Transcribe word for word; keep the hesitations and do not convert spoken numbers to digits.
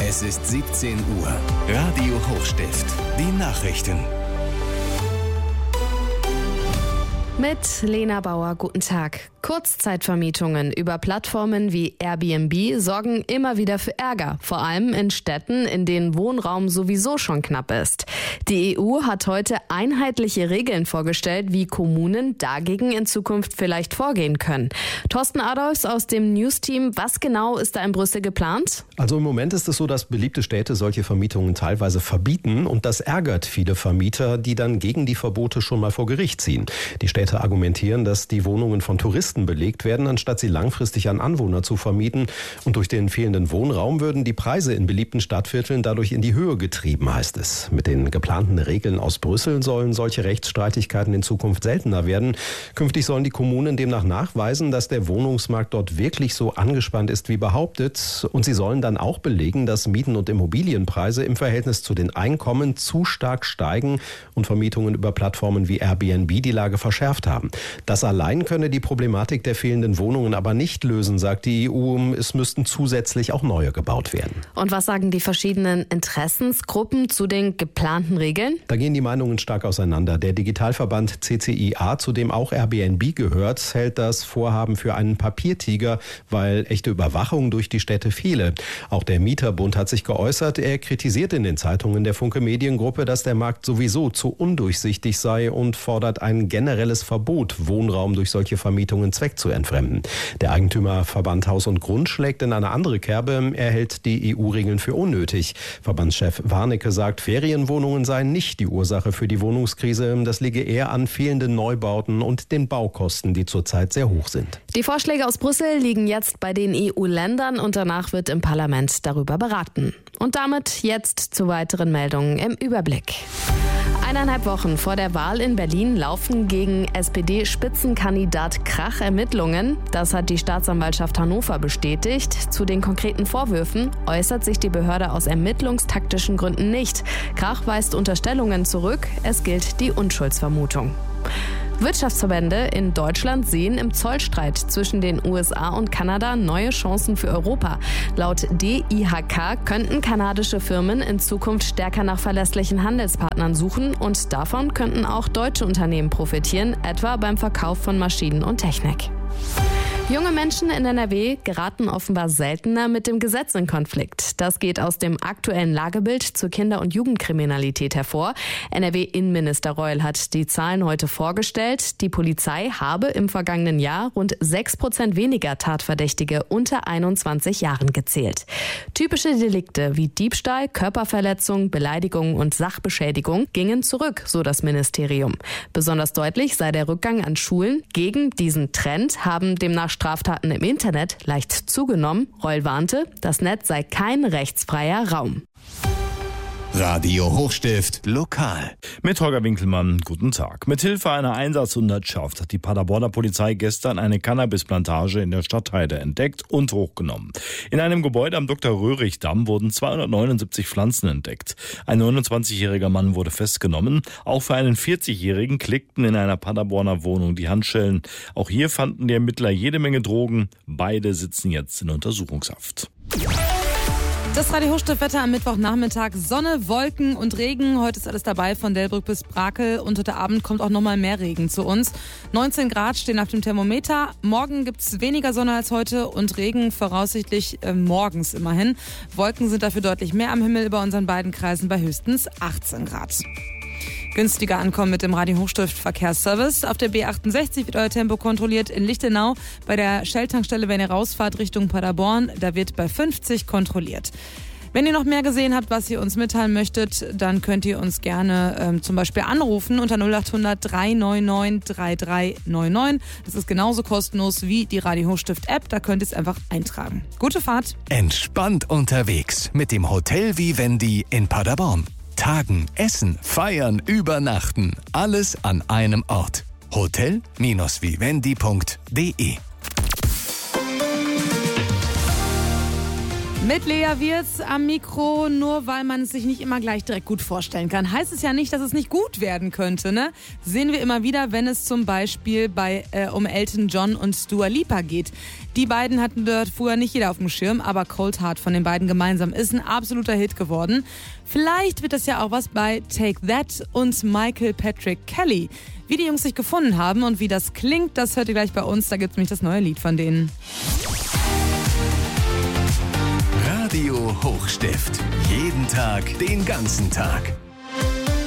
Es ist siebzehn Uhr. Radio Hochstift. Die Nachrichten. Mit Lena Bauer, guten Tag. Kurzzeitvermietungen über Plattformen wie Airbnb sorgen immer wieder für Ärger, vor allem in Städten, in denen Wohnraum sowieso schon knapp ist. Die E U hat heute einheitliche Regeln vorgestellt, wie Kommunen dagegen in Zukunft vielleicht vorgehen können. Thorsten Adolfs aus dem News-Team, was genau ist da in Brüssel geplant? Also im Moment ist es so, dass beliebte Städte solche Vermietungen teilweise verbieten und das ärgert viele Vermieter, die dann gegen die Verbote schon mal vor Gericht ziehen. Die Städte argumentieren, dass die Wohnungen von Touristen belegt werden, anstatt sie langfristig an Anwohner zu vermieten. Und durch den fehlenden Wohnraum würden die Preise in beliebten Stadtvierteln dadurch in die Höhe getrieben, heißt es. Mit den geplanten Regeln aus Brüssel sollen solche Rechtsstreitigkeiten in Zukunft seltener werden. Künftig sollen die Kommunen demnach nachweisen, dass der Wohnungsmarkt dort wirklich so angespannt ist wie behauptet. Und sie sollen dann auch belegen, dass Mieten und Immobilienpreise im Verhältnis zu den Einkommen zu stark steigen und Vermietungen über Plattformen wie Airbnb die Lage verschärft haben. Das allein könne die Problematik der fehlenden Wohnungen aber nicht lösen, sagt die E U. Es müssten zusätzlich auch neue gebaut werden. Und was sagen die verschiedenen Interessensgruppen zu den geplanten Regeln? Da gehen die Meinungen stark auseinander. Der Digitalverband C C I A, zu dem auch Airbnb gehört, hält das Vorhaben für einen Papiertiger, weil echte Überwachung durch die Städte fehle. Auch der Mieterbund hat sich geäußert. Er kritisiert in den Zeitungen der Funke Mediengruppe, dass der Markt sowieso zu undurchsichtig sei und fordert ein generelles Verbot, Wohnraum durch solche Vermietungen Zweck zu entfremden. Der Eigentümerverband Haus und Grund schlägt in eine andere Kerbe. Er hält die E U-Regeln für unnötig. Verbandschef Warnecke sagt, Ferienwohnungen seien nicht die Ursache für die Wohnungskrise. Das liege eher an fehlenden Neubauten und den Baukosten, die zurzeit sehr hoch sind. Die Vorschläge aus Brüssel liegen jetzt bei den E U-Ländern und danach wird im Parlament darüber beraten. Und damit jetzt zu weiteren Meldungen im Überblick. Eineinhalb Wochen vor der Wahl in Berlin laufen gegen S P D-Spitzenkandidat Krach Ermittlungen. Das hat die Staatsanwaltschaft Hannover bestätigt. Zu den konkreten Vorwürfen äußert sich die Behörde aus ermittlungstaktischen Gründen nicht. Krach weist Unterstellungen zurück. Es gilt die Unschuldsvermutung. Wirtschaftsverbände in Deutschland sehen im Zollstreit zwischen den U S A und Kanada neue Chancen für Europa. Laut D I H K könnten kanadische Firmen in Zukunft stärker nach verlässlichen Handelspartnern suchen und davon könnten auch deutsche Unternehmen profitieren, etwa beim Verkauf von Maschinen und Technik. Junge Menschen in N R W geraten offenbar seltener mit dem Gesetz in Konflikt. Das geht aus dem aktuellen Lagebild zur Kinder- und Jugendkriminalität hervor. N R W-Innenminister Reul hat die Zahlen heute vorgestellt. Die Polizei habe im vergangenen Jahr rund sechs Prozent weniger Tatverdächtige unter einundzwanzig Jahren gezählt. Typische Delikte wie Diebstahl, Körperverletzung, Beleidigung und Sachbeschädigung gingen zurück, so das Ministerium. Besonders deutlich sei der Rückgang an Schulen. Gegen diesen Trend haben demnach Straftaten im Internet leicht zugenommen. Reul warnte, das Netz sei kein rechtsfreier Raum. Radio Hochstift lokal. Mit Holger Winkelmann, guten Tag. Mithilfe einer Einsatzhundertschaft hat die Paderborner Polizei gestern eine Cannabisplantage in der Stadtheide entdeckt und hochgenommen. In einem Gebäude am Doktor-Röhrig-Damm wurden zweihundertneunundsiebzig Pflanzen entdeckt. Ein neunundzwanzigjähriger Mann wurde festgenommen. Auch für einen vierzigjährigen klickten in einer Paderborner Wohnung die Handschellen. Auch hier fanden die Ermittler jede Menge Drogen. Beide sitzen jetzt in Untersuchungshaft. Das Radio Hochstift-Wetter am Mittwochnachmittag. Sonne, Wolken und Regen. Heute ist alles dabei von Delbrück bis Brakel. Und heute Abend kommt auch nochmal mehr Regen zu uns. neunzehn Grad stehen auf dem Thermometer. Morgen gibt's weniger Sonne als heute und Regen voraussichtlich äh, morgens immerhin. Wolken sind dafür deutlich mehr am Himmel über unseren beiden Kreisen bei höchstens achtzehn Grad. Günstiger ankommen mit dem Radio Hochstift Verkehrsservice. Auf der B achtundsechzig wird euer Tempo kontrolliert in Lichtenau. Bei der Shell-Tankstelle, wenn ihr rausfahrt Richtung Paderborn, da wird bei fünfzig kontrolliert. Wenn ihr noch mehr gesehen habt, was ihr uns mitteilen möchtet, dann könnt ihr uns gerne ähm, zum Beispiel anrufen unter null achthundert drei neun neun drei drei neun neun. Das ist genauso kostenlos wie die Radio Hochstift App. Da könnt ihr es einfach eintragen. Gute Fahrt. Entspannt unterwegs mit dem Hotel Vivendi in Paderborn. Tagen, essen, feiern, übernachten. Alles an einem Ort. hotel Vivendi punkt de Mit Lea Wirz am Mikro, nur weil man es sich nicht immer gleich direkt gut vorstellen kann, heißt es ja nicht, dass es nicht gut werden könnte, ne? Sehen wir immer wieder, wenn es zum Beispiel bei, äh, um Elton John und Dua Lipa geht. Die beiden hatten dort früher nicht jeder auf dem Schirm, aber Cold Heart von den beiden gemeinsam ist ein absoluter Hit geworden. Vielleicht wird das ja auch was bei Take That und Michael Patrick Kelly. Wie die Jungs sich gefunden haben und wie das klingt, das hört ihr gleich bei uns. Da gibt es nämlich das neue Lied von denen. Radio Hochstift. Jeden Tag, den ganzen Tag.